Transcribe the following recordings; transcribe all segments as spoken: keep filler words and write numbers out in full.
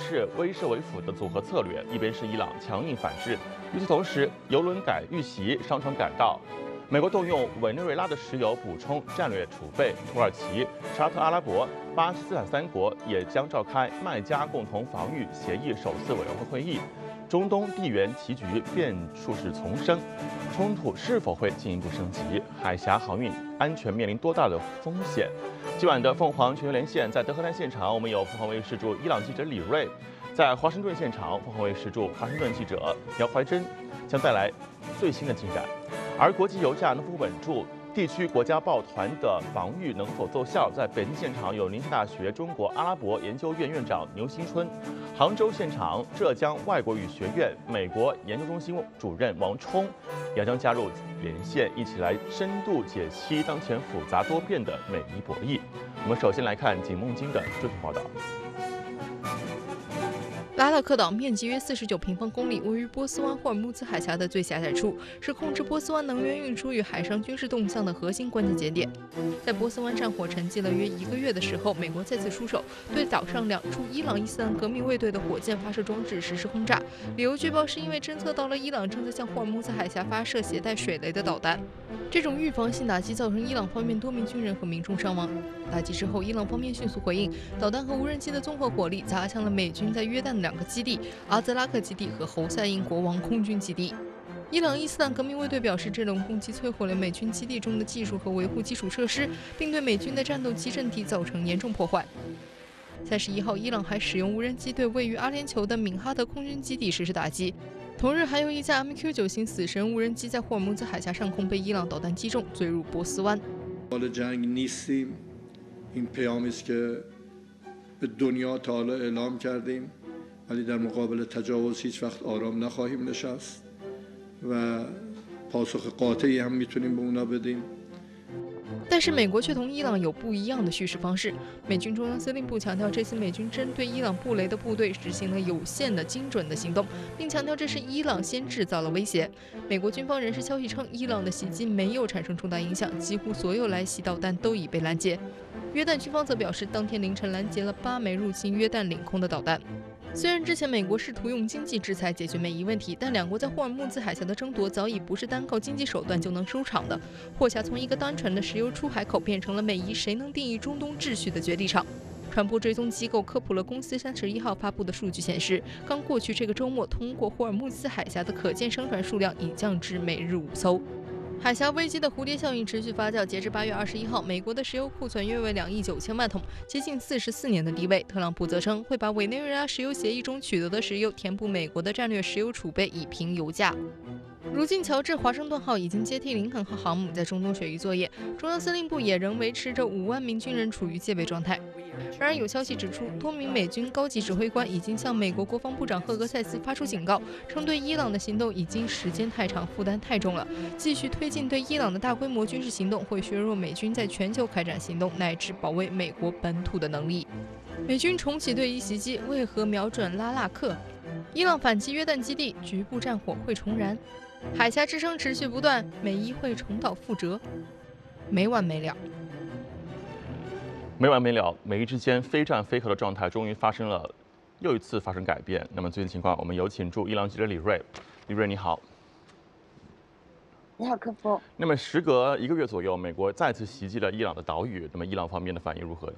是威慑为辅的组合策略，一边是伊朗强硬反制。与此同时，油轮改遇袭，商船赶到。美国动用委内瑞拉的石油补充战略储备，土耳其、沙特阿拉伯、巴基斯坦三国也将召开麦加共同防御协议首次委员会会议。中东地缘棋局变数是丛生，冲突是否会进一步升级？海峡航运安全面临多大的风险？今晚的凤凰全球连线在德黑兰现场，我们有凤凰卫视驻伊朗记者李锐，在华盛顿现场，凤凰卫视驻华盛顿记者姚怀珍将带来最新的进展。而国际油价能否稳住？地区国家抱团的防御能否奏效？在北京现场有宁夏大学中国阿拉伯研究院院长牛新春，杭州现场浙江外国语学院美国研究中心主任王冲也将加入连线，一起来深度解析当前复杂多变的美伊博弈。我们首先来看景梦金的追踪报道。 拉达克岛面积约四十九平方公里，位于波斯湾霍尔木兹海峡的最狭窄处，是控制波斯湾能源运输与海上军事动向的核心关键节点。在波斯湾战火沉寂了约一个月的时候，美国再次出手，对岛上两处伊朗伊斯兰革命卫队的火箭发射装置实施轰炸。理由据报是因为侦测到了伊朗正在向霍尔木兹海峡发射携带水雷的导弹。这种预防性打击造成伊朗方面多名军人和民众伤亡。打击之后，伊朗方面迅速回应，导弹和无人机的综合火力砸向了美军在约旦的两个基地阿兹拉克基地和侯赛因国王空军基地。伊朗伊斯兰革命卫队表示，这种攻击摧毁了美军基地中的技术和维护基础设施，并对美军的战斗机阵地造成严重破坏。三十一号，伊朗还使用无人机对位于阿联酋的敏哈德空军基地实施打击。同日，还有一架 M Q 九 型死神无人机在霍尔木兹海峡上空被伊朗导弹击中，坠入波斯湾。 این پیامی است که به دنیا تا حالا اعلام کردیم ولی در مقابل تجاوز هیچ وقت آرام نخواهیم نشست و پاسخ قاطعی هم میتونیم به اونا بدیم。 但是美国却同伊朗有不一样的叙事方式。美军中央司令部强调，这次美军针对伊朗布雷的部队执行了有限的、精准的行动，并强调这是伊朗先制造了威胁。美国军方人士消息称，伊朗的袭击没有产生重大影响，几乎所有来袭导弹都已被拦截。约旦军方则表示，当天凌晨拦截了八枚入侵约旦领空的导弹。虽然之前美国试图用经济制裁解决美伊问题，但两国在霍尔木兹海峡的争夺早已不是单靠经济手段就能收场的。霍峡从一个单纯的石油出海口变成了美伊谁能定义中东秩序的决地场。传播追踪机构科普勒公司三十一号发布的数据显示，刚过去这个周末通过霍尔木兹海峡的可见商船数量已降至每日五艘。海峡危机的蝴蝶效应持续发酵，截至八月二十一号，美国的石油库存约为两亿九千万桶，接近四十四年的低位。特朗普则称会把委内瑞拉石油协议中取得的石油填补美国的战略石油储备，以平油价。如今，乔治华盛顿号已经接替林肯号航母在中东水域作业，中央司令部也仍维持着五万名军人处于戒备状态。然而，有消息指出，多名美军高级指挥官已经向美国国防部长赫格塞斯发出警告，称对伊朗的行动已经时间太长，负担太重了。继续推进对伊朗的大规模军事行动，会削弱美军在全球开展行动乃至保卫美国本土的能力。美军重启对伊袭击，为何瞄准拉纳克？伊朗反击约旦基地，局部战火会重燃。海峡之声持续不断，美伊会重蹈覆辙，没完没了。 没完没了，美伊之间非战非和的状态终于发生了，又一次发生改变。那么最新情况，我们有请驻伊朗记者李锐。李锐，你好。 你好，科夫。 那么时隔一个月左右，美国再次袭击了伊朗的岛屿，那么伊朗方面的反应如何呢？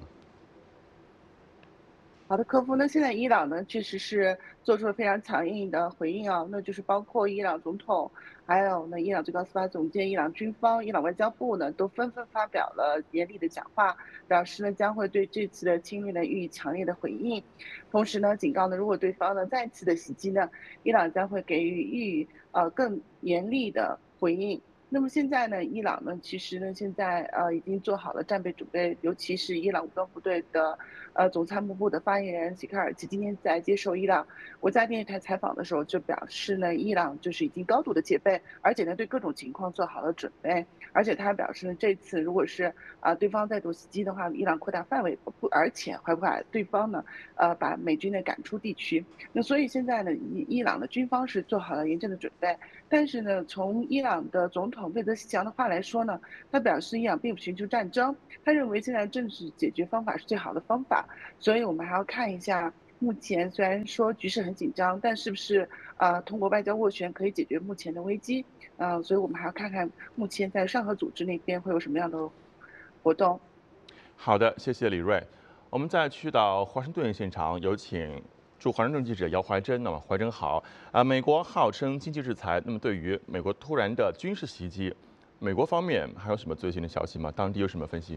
好的，科夫。那现在伊朗呢，确实是做出了非常强硬的回应啊，那就是包括伊朗总统，还有呢伊朗最高司法总监、伊朗军方、伊朗外交部呢，都纷纷发表了严厉的讲话，表示呢将会对这次的侵略呢予以强烈的回应，同时呢警告呢，如果对方呢再次的袭击呢，伊朗将会给予予以呃更严厉的回应。那么现在呢，伊朗呢，其实呢，现在呃已经做好了战备准备，尤其是伊朗武装部队的呃总参谋部的发言人吉卡尔奇今天在接受伊朗国家电视台采访的时候就表示呢，伊朗就是已经高度的戒备，而且呢对各种情况做好了准备，而且他还表示呢，这次如果是啊、呃、对方再度袭击的话，伊朗扩大范围不，而且会把对方呢呃把美军呢赶出地区。那所以现在呢，伊伊朗的军方是做好了严正的准备，但是呢，从伊朗的总统贝泽西强的话来说呢，他表示伊朗并不寻求战争，他认为现在政治解决方法是最好的方法，所以我们还要看一下目前虽然说局势很紧张，但是不是呃通过外交斡旋可以解决目前的危机？嗯、呃，所以我们还要看看目前在上合组织那边会有什么样的活动。 好的，谢谢李锐。我们再去到华盛顿现场，有请驻华盛顿记者姚怀珍。那么，怀珍好啊！美国号称经济制裁，那么对于美国突然的军事袭击，美国方面还有什么最新的消息吗？当地有什么分析？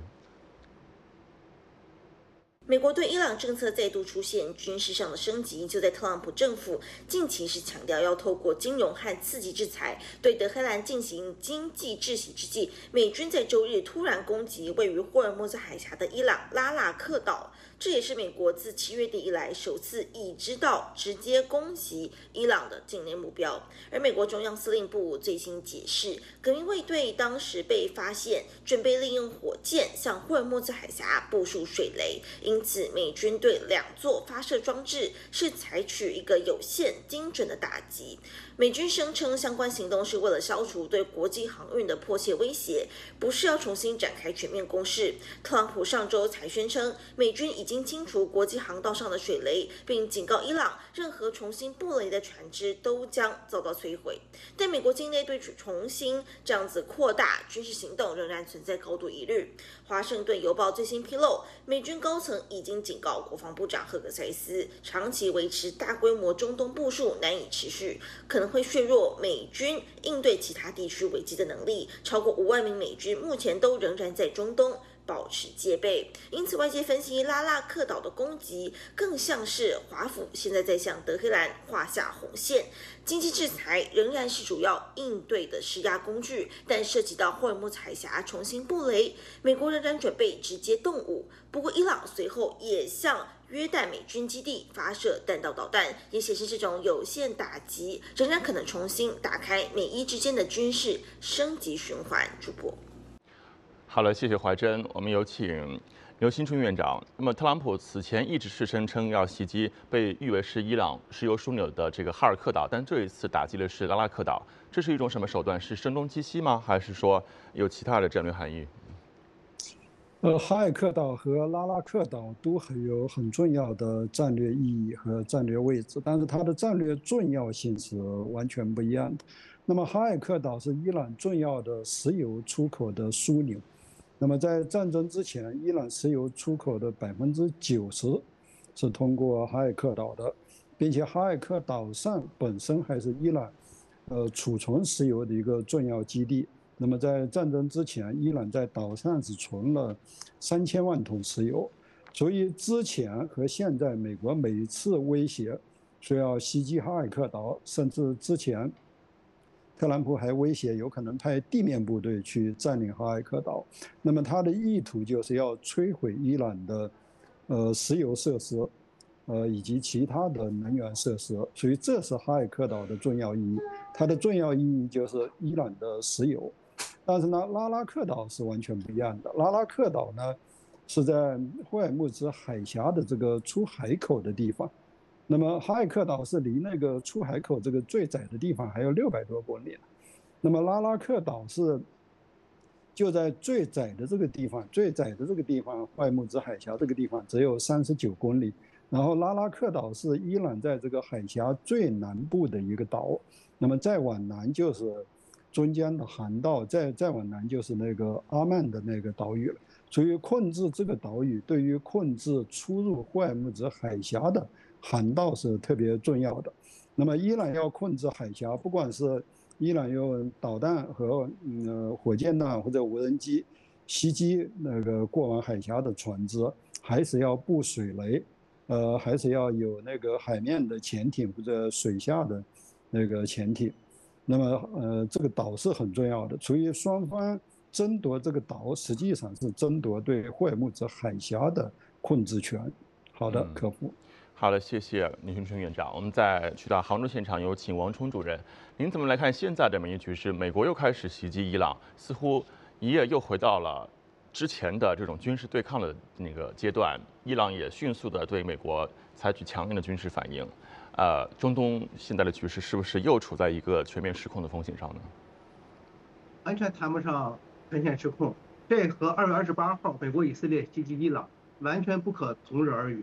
美国对伊朗政策再度出现军事上的升级，就在特朗普政府近期是强调要透过金融和刺激制裁对德黑兰进行经济制裁之际，美军在周日突然攻击位于霍尔木兹海峡的伊朗拉纳克岛，这也是美国自七月底以来首次已知道直接攻击伊朗的境内目标。而美国中央司令部最新解释，革命卫队当时被发现准备利用火箭向霍尔木兹海峡部署水雷，因此美军对两座发射装置是采取一个有限精准的打击。美军声称相关行动是为了消除对国际航运的迫切威胁，不是要重新展开全面攻势。特朗普上周才宣称美军已经清除国际航道上的水雷，并警告伊朗任何重新布雷的船只都将遭到摧毁。但美国境内对重新这样子扩大军事行动仍然存在高度疑虑。华盛顿邮报最新披露，美军高层已经警告国防部长赫格塞斯，长期维持大规模中东部署难以持续，可能会削弱美军应对其他地区危机的能力。超过五万名美军目前都仍然在中东保持戒备，因此外界分析拉纳克岛的攻击更像是华府现在在向德黑兰画下红线。经济制裁仍然是主要应对的施压工具，但涉及到霍尔木兹海峡重新布雷，美国仍然准备直接动武。不过伊朗随后也向约旦美军基地发射弹道导弹，也显示这种有限打击仍然可能重新打开美伊之间的军事升级循环。主播。 好了，谢谢怀珍。我们有请刘新春院长。那么，特朗普此前一直是声称要袭击被誉为是伊朗石油枢纽的这个哈尔克岛，但这一次打击的是拉纳克岛，这是一种什么手段？是声东击西吗？还是说有其他的战略含义？ 呃，哈尔克岛和拉纳克岛都很有很重要的战略意义和战略位置，但是它的战略重要性是完全不一样的。那么，哈尔克岛是伊朗重要的石油出口的枢纽。那么在战争之前，伊朗石油出口的百分之九十是通过哈尔克岛的，并且哈尔克岛上本身还是伊朗呃储存石油的一个重要基地。那么在战争之前，伊朗在岛上只存了三千万桶石油，所以之前和现在，美国每一次威胁说要袭击哈尔克岛，甚至之前特朗普还威胁有可能派地面部队去占领哈尔克岛，那么他的意图就是要摧毁伊朗的呃石油设施，呃以及其他的能源设施，所以这是哈尔克岛的重要意义。它的重要意义就是伊朗的石油。但是呢，拉纳克岛是完全不一样的。拉纳克岛呢是在霍尔木兹海峡的这个出海口的地方。那么哈尔克岛是离那个出海口这个最窄的地方还有六百多公里。那么拉纳克岛是就在最窄的这个地方，最窄的这个地方，霍尔木兹海峡这个地方只有三十九公里。然后拉纳克岛是伊朗在这个海峡最南部的一个岛，那么再往南就是中间的航道，再再往南就是那个阿曼的那个岛屿了。所以控制这个岛屿，对于控制出入霍尔木兹海峡的航道是特别重要的。那么伊朗要控制海峡，不管是伊朗用导弹和嗯火箭弹或者无人机袭击那个过往海峡的船只，还是要布水雷，呃，还是要有那个海面的潜艇或者水下的那个潜艇。那么呃，这个岛是很重要的，所以双方争夺这个岛，实际上是争夺对霍尔木兹海峡的控制权。好的，客户。 嗯好的，谢谢李春春院长。我们再去到杭州现场，有请王冲主任。您怎么来看现在的美伊局势？美国又开始袭击伊朗，似乎一夜又回到了之前的这种军事对抗的那个阶段。伊朗也迅速的对美国采取强硬的军事反应。呃，中东现在的局势是不是又处在一个全面失控的风险上呢？ 完全谈不上全面失控，这和二月二十八号美国以色列袭击伊朗完全不可同日而语。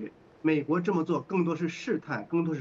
美国这么做更多是试探，更多是